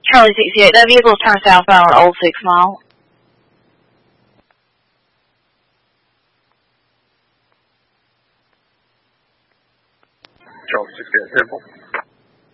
Charlie 68, that vehicle's turned southbound on Old 6 Mile. Charlie 68, Temple.